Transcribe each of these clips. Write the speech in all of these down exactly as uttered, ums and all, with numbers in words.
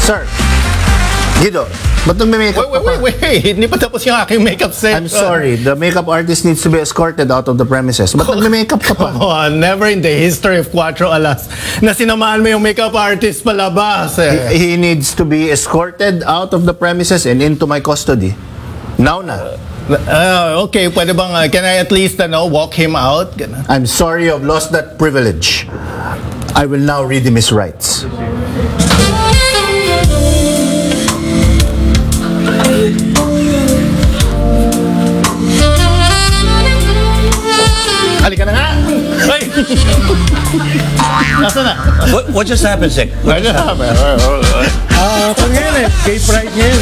Sir, Guido, ba't nang may makeup Wait, ka wait, pa? wait, wait. Hindi pa tapos yung aking makeup set. I'm sorry, the makeup artist needs to be escorted out of the premises. Ba't nang may makeup ka pa? Oh, never in the history of Cuatro Alas na sinamahan mo yung makeup artist palabas. Eh. He, he needs to be escorted out of the premises and into my custody. Now na. Uh, okay, pwede bang, uh, can I at least, uh, no, walk him out? Ganun. I'm sorry I've lost that privilege. I will now read him his rights. Halika na nga! Ay! Nasaan na? What, what just happened, Sek? What just happened? Ah, uh, ngayon eh. Gay pride ngayon.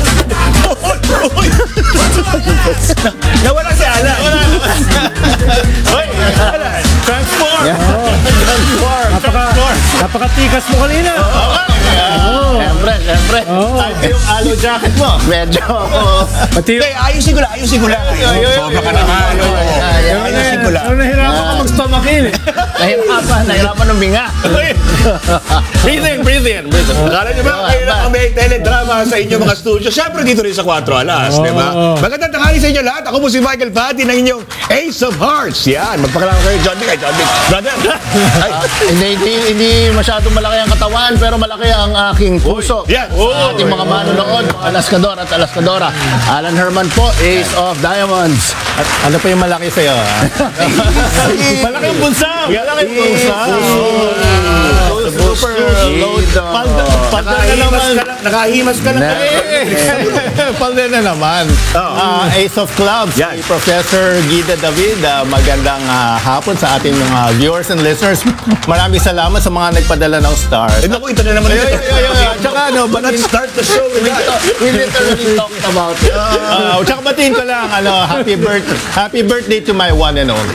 Nawala si Alan. Hoy! Transform! Transform! Napaka, napakatikas mo kanina. Siyempre, siyempre. Ay, yung aloe jacket mo. Medyo ako. Pati yung... Hey, ayusin ko lang, ayusin ko lang. Sobra ka naman. Ayusin ko lang. Ano nahirapan ka mag-stomach in eh. Nahirapan, nahirapan ng binga. Breathe in, breathe in, breathe in. Akala niyo ba kayo lang may teledrama sa inyong mga studio? Siyempre dito rin sa Cuatro Alas, di ba? Magandang tanghali sa inyo lahat. Ako po si Michael Patti ng inyong Ace of Hearts. Yan, magpakilala kayo, John Dick. Ay, John Dick. Brother. Ay, Hindi, hindi, hindi masyadong malaki ang katawan, pero malaki ang aking puso. Yan. Sa ating mga manonood, Alaskador at Alaskadora. Alan Herman po, Ace of Diamonds. At ano pa yung malaki sa'yo? ah? Malaki yung bulsa! Malaki yung bulsa! Super load. Palda, palda na naman. nakahimas ka lang. Palda na naman. Ah, Ace of Clubs, Yan. si Professor Guida David. Ah, magandang ah, hapon sa ating mga viewers and listeners. Maraming salamat sa mga nagpadala ng stars. Eh, naku, ito na naman. Ay, ay, ay, ay, ay. Tsaka ano, Let's batiin, start the show with that. We literally talked about it. uh, tsaka batiin ko lang, ano, happy birthday, happy birthday to my one and only.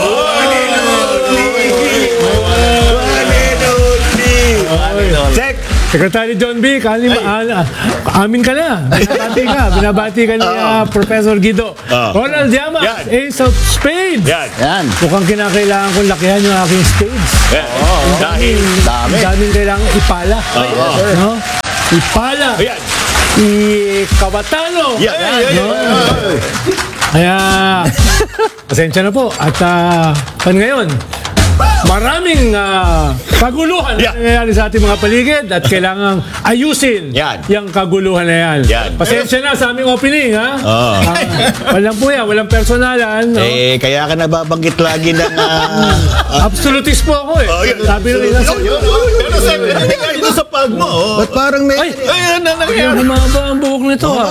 Check. Secretary John B, kani ma, ah, amin ka na. Binabati ka. Binabati ka ni ah, Professor Guido. Ah. Ronald Llamas, Yan. Ace of Spades. Yan. Yan. Mukhang kinakailangan kong lakihan yung aking spades. Yan. Dahil. Dami. Ang daming kailangan ipala. No? Ipala. Ayan. Ikabatalo. Yan. No? Kaya, pasensya na po. At uh, pan ngayon, maraming ah, kaguluhan Yeah. na nangyayari sa ating mga paligid at kailangang ayusin Yan. yung kaguluhan na yan. Yan. Pasensya na sa aming opening, ha? Oo. Ah, walang po yan, walang personalan. No? Eh, kaya ka nababanggit lagi ng... ah, Absolutist po ako eh. Oh, yun. Sabi ng ilan sa... Pero sa, hindi ka ito sa pag mo. oh. Ba't parang may... Ay! Ay, ano na Ang nangyari? humaba ang buhok nito, ha?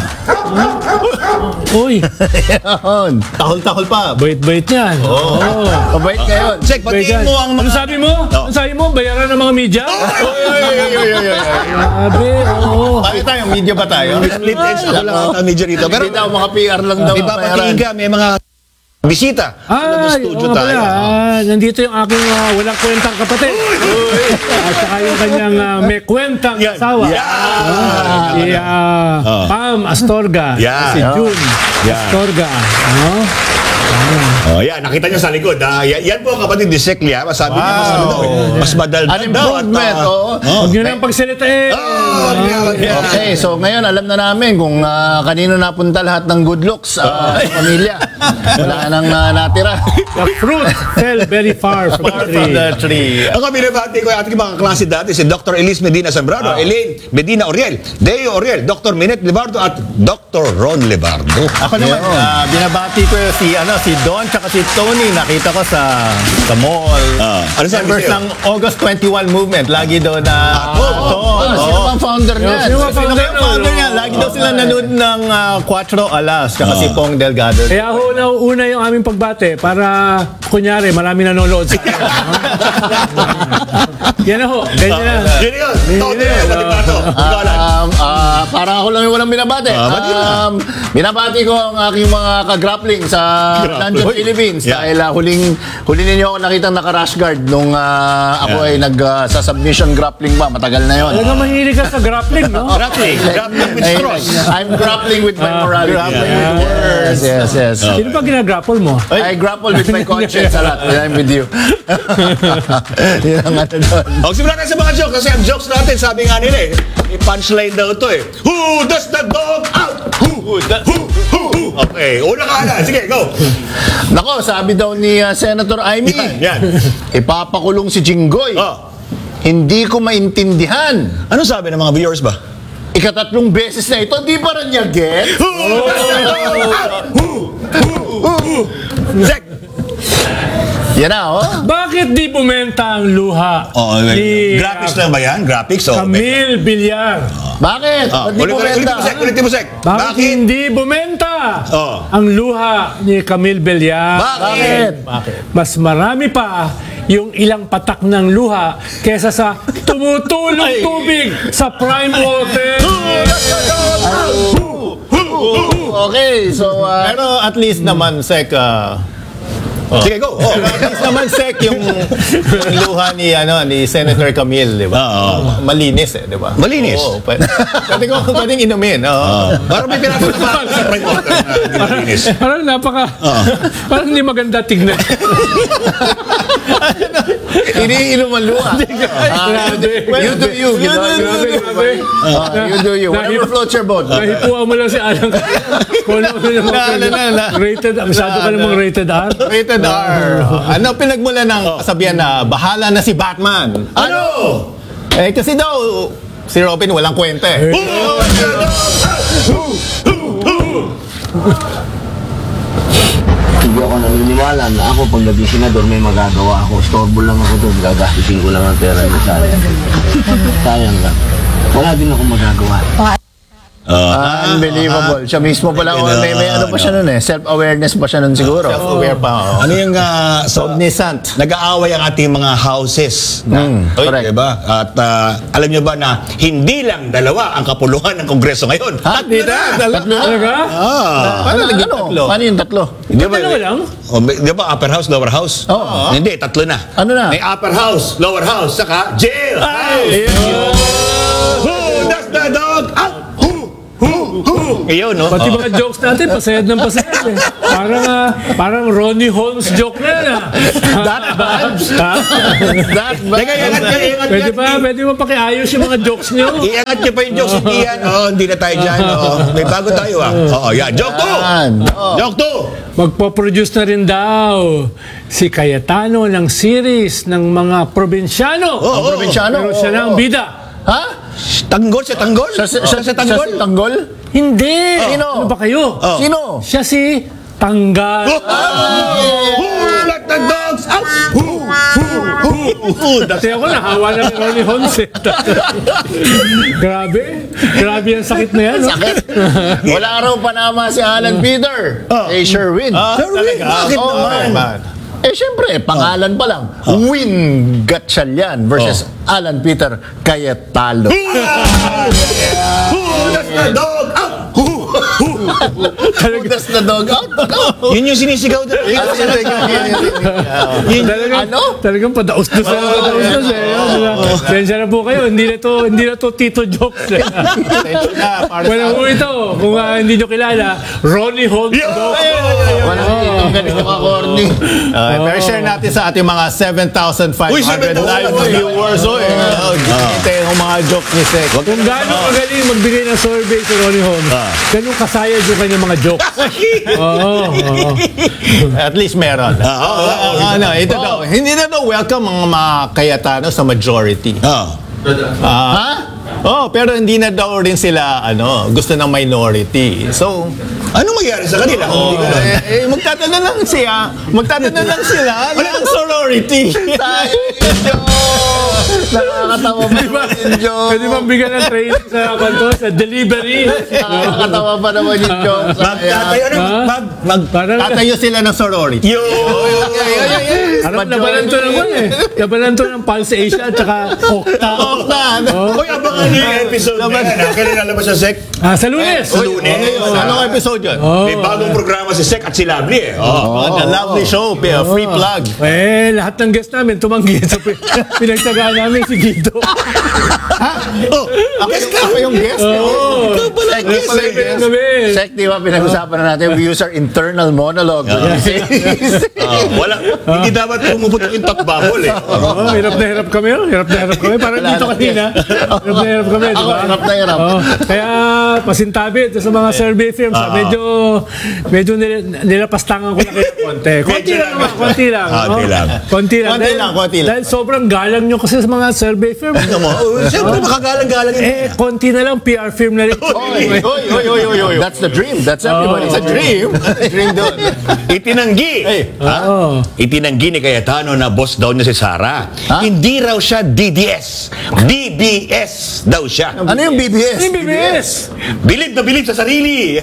Uy, Yan. Tahol-tahol pa. bait-bait yan. Oo. Mabait kayo. Check, batiin mo ang Ano mga... sabi mo? Ano sabi mo? Bayaran ng mga media? Oy, oy, oy, oy, oy, oy. Sabi, oo. Bakit tayo? Media ba tayo? Split edge ako lang ata medyo rito. Pero Hindi daw mga P R lang daw. may papatiin ka, may mga bisita. Ah, Nag-studio oo nga tayo. pala. Ah, nandito yung aking ah, walang kwentang kapatid. At saka yung kanyang ah, may kwentang Yan. asawa. Yan. Ah, si ah, Ah. Pam Astorga. Yan. Si June Yan. Astorga. Ano? Oh, yan, nakita niyo sa likod. Ah, yan, yan po ang kapatid ni Sek Lia. Masabi niya mas, ano daw, eh, mas madaldal An daw. at, improvement, ah, oo. Huwag nyo nang pagsalita eh. Oh, yeah. Okay, so ngayon alam na namin kung ah, kanino napunta lahat ng good looks ah, sa pamilya. Wala nang ah, natira. The fruit fell very far from the From tree. the tree. Ako binabati ko yung ating mga klase dati, si Doctor Elise Medina Zambrano, Elaine Medina Oriel, Deo Oriel, Doctor Minette Lebardo at Doctor Ron Lebardo. Ako naman, ah, binabati ko si ano si Don tsaka si Tony. Nakita ko sa sa mall. Ah. Ano sabi Members sa'yo? ng August twenty-one movement. Lagi daw na... Ako? Ah, sino bang founder niyan? Sino ba Sino founder kaya founder niya? Lagi daw sila nanood ng ah, Cuatro Alas tsaka si Pong Delgado. Kaya ho na una yung aming pagbate para kunyari marami nanonood sa akin. Yan na ho. Ganyan na. Yun yun. Todo yun. Lebardo. Ikaw lang. Um, ah, parang ako lang yung walang binabati. Ah, ba't yun? Um, binabati ko ang aking mga ka-grappling sa Dungeon Uy. Philippines. Yeah. Dahil ah, huling, huli ninyo ako nakitang naka-rash guard nung ah, ako Yeah. ay nag ah, sa submission grappling ba. Matagal na yon. Talaga mahilig ka sa grappling, no? Grappling. Grappling with Ay, straws. I'm grappling with my morality. grappling with words. Yes, yes, yes. Sino pa ginagrapple mo? I grapple with my conscience a lot when I'm with you. Yun ang ano doon. O, simulan natin sa mga jokes. Kasi ang jokes natin, sabi nga nila eh, may punchline daw to eh. Who does the dog out? Who? Who? Who? Who? Okay, una ka na. Sige, go. Nako, sabi daw ni uh, Senator Amy, Yan. ipapakulong si Jinggoy. Oh. Hindi ko maintindihan. Ano sabi ng mga viewers ba? Ikatatlong beses na ito, di pa rin niya get? Who does the dog out? Who? Who? Who? Sek. Yan na, oh. Bakit di bumenta ang luha Oh, ni graphics lang ba yan? Graphics? Oh, Camille Villar? Bakit? Ah, Ba't di ulit, mo ulit, ulit benta? mo, Sek. Ulit mo, Sek. Bakit, hindi bumenta Oh. ang luha ni Camille Villar? Bakit? Mas marami pa yung ilang patak ng luha kesa sa tumutulong tubig sa prime water. Okay, so, uh, Pero at least naman, Sek, ah, Sige, go. Oh. at least naman, Sek, yung, yung luha ni, ano, ni Senator Camille, di ba? Oo. Malinis eh, di ba? Malinis? Oo, pwede, pwede ko, pwedeng inumin. Oo. Parang may pinapit na sa prime water na nilinis. Parang napaka, parang hindi maganda tignan. iniinom ang luha. Ah, you do you, ginawa you. Grabe, grabe. Ah, you do you. Whatever floats your boat. Nahipuan mo lang si Alan. Kung ano yung Na, na, na, na. rated, masyado ka namang rated R. Rated R. Ano pinagmula ng kasabihan na bahala na si Batman? Ano? Eh, kasi daw, si Robin walang kwenta eh. Hindi ako naniniwala na ako pag naging senador may magagawa ako. Storbo lang ako doon. Gagastusin ko lang ang pera niya. Sayang. Sayang lang. Wala din ako magagawa. Ah, unbelievable. Siya mismo pala, oh, may, may ano pa siya nun eh. Self-awareness pa siya nun siguro. Self-aware pa. Oh. Ano yung uh, so, Cognizant. nag-aaway ang ating mga houses. Mm, Oy, correct. diba? At ah, alam niyo ba na hindi lang dalawa ang kapuluhan ng Kongreso ngayon? Ha? Tatlo na! Tatlo na? Talaga? Ah. Paano, naging ano? tatlo? Paano yung tatlo? Di ba, Dalawa lang? Oh, may- di ba upper house, lower house? Oo. Hindi, tatlo na. Ano na? May upper house, lower house, saka jail house. Who does the dog out? Who? Who? Who? Ayun, no? Pati mga jokes natin, pasayad ng pasayad eh. Parang, ah, parang Ronnie Holmes joke na yan ah. That bad? Ha? That bad? Teka, iangat niya, iangat Pwede niya. ba? Pwede mo pakiayos yung mga jokes nyo? Iangat niya pa yung jokes, hindi yan. Oo, hindi na tayo dyan. Oo, may bago tayo ah. Oo, yan. Joke two! Yan. Oo. Joke two! Magpo-produce na rin daw si Cayetano ng series ng mga probinsyano. Oo, Ang probinsyano? Pero siya na ang bida. Ha? Tanggol siya, tanggol? Siya, siya, siya, siya, siya tanggol? si Tanggol? Hindi! Sino? Ano ba kayo? Oh. Sino? Siya si Tanggal. Who let the dogs out? Who? Who? Who? Who? Dati ako nahawa na ni Ronnie Holmes eh. Grabe. Grabe ang sakit na yan. No? Sakit. Wala raw panama si Alan Peter. Eh, Sherwin. Sherwin, bakit Oo, naman? man. Eh, syempre, pangalan pa lang. Win Gatchalian versus Alan Peter Cayetano. Who let the dog out? Who? Who? Who does the dog out? Yun yung sinisigaw doon. Yun, Talagang, ano? talagang padaos-dos na padaos-dos eh. Pensya na po kayo, hindi na to, hindi na to Tito Jokes eh. Na, para Well, sa- po ito, kung ah, hindi nyo kilala, Ronnie Holmes Jokes. Wala itong ganito ka-corny. Okay, pero share natin sa ating mga seven thousand five Uy, hundred seven thousand live viewers. Oy, oh, ito yung mga jokes ni Sek. Kung gaano magaling magbigay ng survey si Ronnie Holmes, ganun kasayad yung kanyang mga jokes. Oo, oo. At least meron. Ah, ano, ito daw. Hindi na daw welcome ang mga Cayetano sa majority. Ah. Ah, Ha? oh, pero hindi na daw rin sila ano, gusto ng minority. So, Ano mangyari sa kanila? oh, eh, eh, magtatanong lang siya, magtatanong lang sila ng sorority. Sayang yung joke. Nakakatawa pa naman yung joke. Pwede bang bigyan ng training sa kanto, sa delivery? Nakakatawa pa naman yung joke. Magtatayo Sayang. na, Ha? mag, mag, Parang, Tatayo sila ng sorority. yo! parang labanan to naman eh. Labanan to ng Pulse Asia at saka Okta. Okta. Uy, abangan niyo yung episode na yan. ha? Kailan lalabas sa Sek? Ah, sa Lunes. Sa Lunes. Anong episode yun? May bagong programa si Sek at si Lovely eh. Oh. Oh, the lovely show, uh, free plug. Eh, lahat ng guest namin tumanggi sa pi- pinagtagaan namin si Guido. Oh, ako, yung, ako yung guest. Oo. Ikaw pala Sek, di ba, Gabi. Sek, di ba, pinag-usapan na natin, we use our internal monologue. Ah, wala. Hindi dapat pumuputok yung top bubble eh. Oh, hirap na hirap kami. oh. Hirap na hirap kami. Parang dito kanina. Hirap na hirap kami, di Ako, ba? hirap na hirap. Oh, kaya pasintabi ito sa mga survey firms. ah, medyo medyo nil, nilapastangan ko na kayo konti. Konti lang naman, konti lang. Konti oh. lang. Konti lang. Konti Dahil- lang, konti lang. Dahil sobrang galang nyo kasi sa mga survey firms. Ano mo? Oh, siyempre, makagalang-galang yun. Eh, konti na lang P R firm na rin. Oy, oy, oy, oy, oy, oy. That's the dream. That's everybody's It's a dream. Dream doon. Itinanggi. Hey. Ha? Oo. Itinanggi ni Cayetano na boss daw niya si Sara. Ha? Hindi raw siya D D S. B B S daw siya. Ano yung B B S? Yung B B S. Bilib na bilib sa sarili.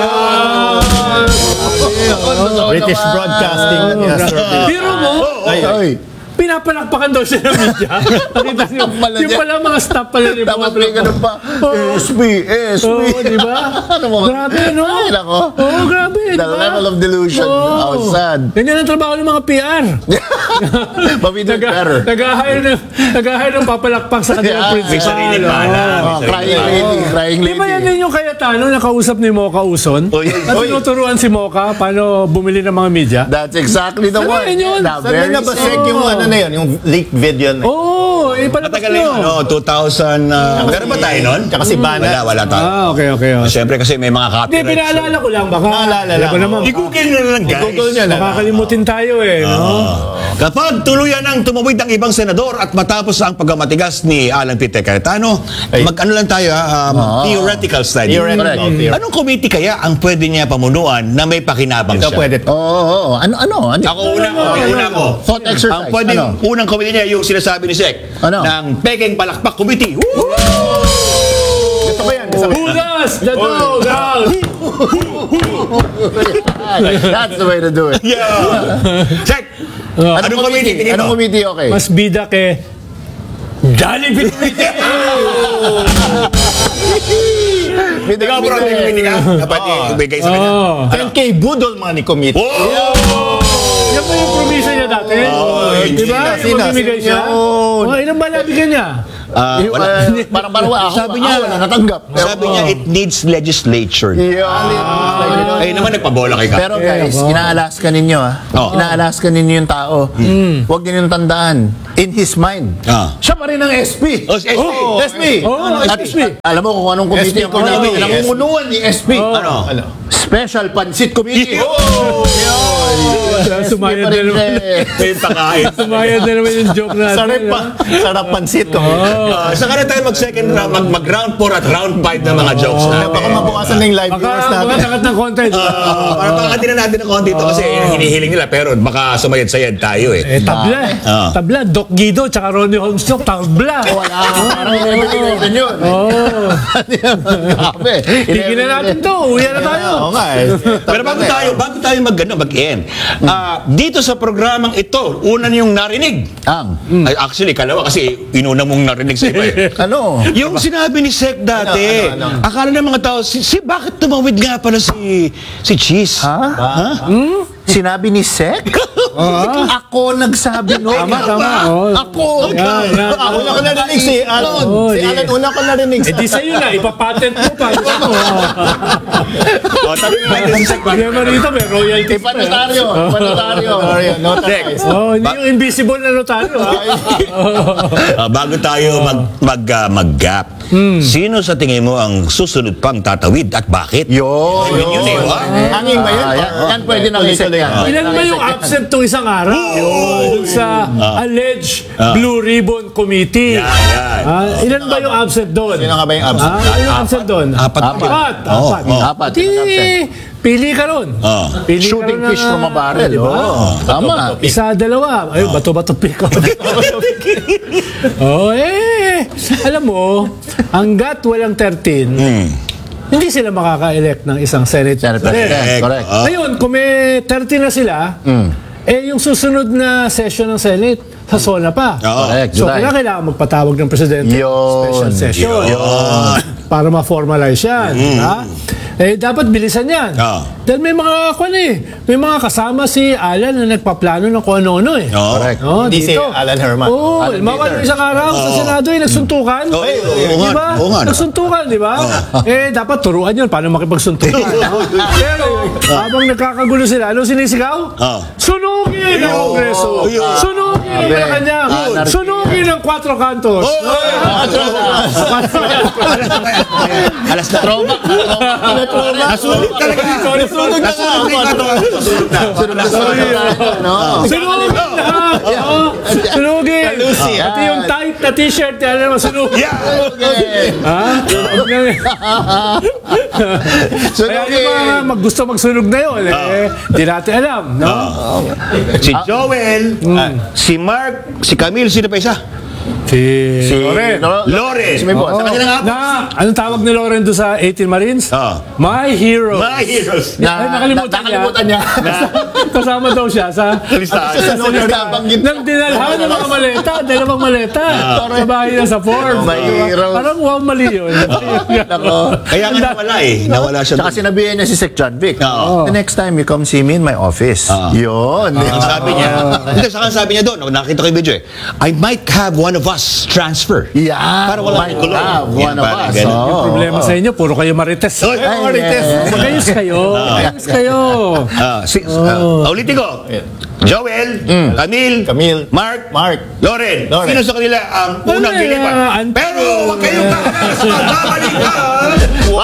British Broadcasting. Yes, sir. Biro mo, Ay, ay. pinapalakpakan daw siya ng media. Nakita niyo, Pala yung niya. pala mga staff pala ni Dapat may ganun pa. S B, S B. Oo, di ba? Ano mo? Grabe, no? Ay, nako. Oo, grabe, di The ba? level of delusion. How sad. Ganyan ang trabaho ng mga P R. But we do it better. Nag-hire ng, nag-hire ng papalakpak sa kanilang Yeah. principal. May sarili pa na. Oh, crying lady, crying Di ba yan lady. din yung Cayetano nakausap ni Mocha Uson? Oy, At oy. tinuturuan si Mocha paano bumili ng mga media? That's exactly the Ano one. yun yun? The Saan very na ba, Sek, same. yung ano na yun? Yung leaked video na yun? Oo, oh, eh, palabas Matagal na nyo. yun, ano, two thousand... Uh, meron ba tayo nun? Tsaka si Bana. Wala, wala tayo. Ah, okay, okay. okay. Siyempre kasi may mga Hindi, copyrights. pinaalala ko lang. Baka, Naalala Di lang. ba naman, I-google nyo na lang, guys. Google nyo na. makakalimutin tayo eh. No? Kapag tuluyan ang tumawid ang ibang senador at matapos ang pagmamatigas ni Alan Peter Cayetano, mag-ano lang tayo, ha, um, theoretical study. Theoretical, Mm. theoretical. Anong committee kaya ang pwede niya pamunuan na may pakinabang Ito siya? pwede. Oo, oo, oo. Ano, ano? ano? Ako una ko, Ano, ano, una ko. Thought exercise. Ang pwede, Ano? unang committee niya yung sinasabi ni Sek Ano? ng Peking Palakpak Committee. Woo! Gusto ko yan. Gusto ko yan. Hugas! The dog! That's the way to do it. Yeah. Sek! Anong committee? Tingin Anong mo? committee okay? Mas bida ke Jollibee Committee! Ikaw, bro, may committee ka? Dapat ibigay sa kanya. Oh. ten K Budol Money Committee. Wow! Yan ba yung provision niya dati? Oh, Di ba? sino, Yung sino, mamimigay sino siya? yun? Oh, ilan ba nabigyan niya? Ah, Yung, wala. uh, parang parang ako, Sabi niya- ako wala natanggap. Pero, Sabi niya, it needs legislature. Yeah. Ay naman, nagpabola kay Ka. Pero guys, ina-Alaska ninyo ah. Oh. Ina-Alaska ninyo yung tao. Huwag ninyong tandaan. In his mind, Ah. siya pa rin ang S P. Oh, si S P. Oh, S P. Oh, At, S P. alam mo kung anong committee S P ang committee. committee. Nangungunuan ni S P. Ano? Special Pansit Committee. Oh! Sumayad na naman. May pakain. Sumayad na naman yung joke natin. Sarap pa. Sarap pansit ko. Ah, saka na tayo mag-second round, mag- mag-round four at round five ng mga jokes natin. Baka mabukasan na yung live viewers Baka natin. mga takat ng content. Ah, para pakakati na natin ng konti ito kasi hinihiling nila pero baka sumayad-sayad tayo eh. Eh, tabla eh. Ah. Tabla. Doc Guido tsaka Ronnie Holmes Doc. Tabla. Wala. Parang eleven yun. Oh. Grabe. Tigil na natin to. Uwi na tayo. Oo nga eh. Pero bago tayo, bago tayo mag, ano, mag-end, ah, dito sa programang ito, una niyong narinig. Ang. Ay, actually, kalawa kasi inuna mong narinig sa iba eh. Ano? Yung sinabi ni Sek dati, Ano, ano, ano? akala ng mga tao, si, si bakit tumawid nga pala si si Cheese? Ha? Ha? Sinabi ni Sek? Ako nagsabi no. Tama, tama. Oh. Ako. Yan, yan. Ako una ko narinig si Alan. Oh, Si di- Alan una ko narinig. Eh di sa'yo na. Ipapatent mo pa. Gusto mo. O, sabi nga natin si Sek, Problema rito, may royalty pa. eh. Panotaryo. Panotaryo. Notarized. Oh, hindi yung invisible na notaryo. ah. ah, bago tayo mag, mag, ah, mag-gap, sino sa tingin mo ang susunod pang tatawid at bakit? Yun. Yun yun eh, what? Hanging ba yan? Ah, yan, yan pwede na kay Sek yan. Ilan ba yung absent tong isang araw? Dun sa alleged Blue Ribbon Committee. Yan, yan. Ah, ilan ba yung absent doon? Sino nga ba yung absent? Ah, ilan yung absent doon? Apat. Apat. Oo, Apat. oo. Apat. Di, pili ka ron. Oo. Pili ka Shooting ron fish na- from a barrel. Di ba? Oh, tama. Isa, dalawa. Ay, bato-bato pick. oh, eh. Alam mo, hanggat walang thirteen, hindi sila makaka-elect ng isang Senate Senate President. President. Correct. Ah. Ngayon, kung may thirteen na sila, eh yung susunod na session ng Senate, sa SONA pa. Oo. Correct. So, July. kaya kailangan magpatawag ng Presidente. Yun. Special session. Yun. para ma-formalize yan. Ha? Eh, dapat bilisan yan. Ah. Dahil may mga, kwan eh, may mga kasama si Alan na nagpaplano ng kung ano-ano eh. Oo. Correct. Oh, Hindi si dito. Alan Herman. Oo, Alan mawala Peter. isang araw sa Senado eh, nagsuntukan. Oo, oo, oo nga, Di ba? oo nga. Nagsuntukan, di ba? Eh, dapat turuan yun, paano makipagsuntukan. no? Pero, habang nagkakagulo sila, ano sinisigaw? Oo. Sunugin ang Kongreso! Sunugin ang Sabi, Malacanang! anarchy. Sunugin ang Cuatro Cantos! Alas na. Throwback. Nasulit talaga. Nasunog na nga. Nasulit na. Sunod na sunod na. No? Sunugin lahat! Oo, Sunugin! Kalusi, Pati yung tight na t-shirt, alam mo, sunugin! Yeah. Okay. Ha? Kaya yung mga mag gusto magsunog na yun, eh, di natin alam, no? Si Joel, ah, si Mark, si Camille, sino pa isa? Si, Si Loren. Lo- Loren. Si Memo. Oo. Sa kanila nga po. Na, anong tawag ni Loren doon sa eighteen Marines? Ah. My Hero. My heroes. Na- Ay, nakalimutan, na- nakalimutan niya. Kasama daw siya sa Listahan. Sa sunod na banggit. nang dinalhan ng mga maleta, dalawang maleta. Sa bahay na sa Forbes. My Hero. Parang wow, mali yun. Nako. Kaya nga nawala eh. Nawala siya. Tsaka doon. sinabihan niya si Sec John Vic. Oo. The next time you come see me in my office. Yun. Ang sabi niya, hindi, saka sabi niya doon, nakita ko yung video eh, I might have one of us transfer. Yeah. Para wala My nang gulo. love, Yan, one of parang us. ganun. Oo. Problema sa inyo, puro kayo marites. Oy, Ay, Marites. eh. Magayos kayo. Magayos kayo. Ah, si, ah, ulitin ko. Joel, Camille, Camille, Mark, Mark, Loren. Loren. Sino sa kanila ang unang Ay, lilipat? ah, an- Pero huwag kayong kakalas. Babalik ka.